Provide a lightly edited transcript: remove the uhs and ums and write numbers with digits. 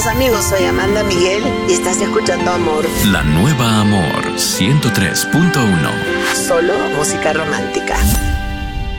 queridos amigos, soy Amanda Miguel y estás escuchando Amor. La nueva Amor 103.1. Solo música romántica.